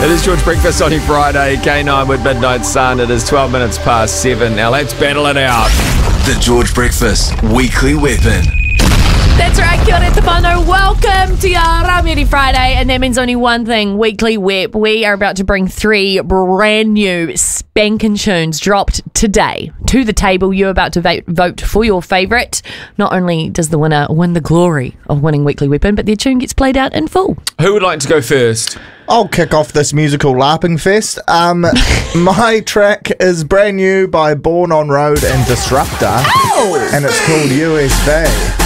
It is George Breakfast on your Friday, K9 with Midnight Sun. It is 12 minutes past 7. Now let's battle it out. The George Breakfast Weekly Weapon. That's right, kia ora te whānau. Welcome to your Ramieri Friday, and that means only one thing, Weekly Whip. We are about to bring 3 brand new spanking tunes dropped today to the table. You're about to vote for your favourite. Not only does the winner win the glory of winning Weekly Weapon, but their tune gets played out in full. Who would like to go first? I'll kick off this musical LARPing fest. My track is brand new by Born on Road and Disruptor. Oh! And it's called USB.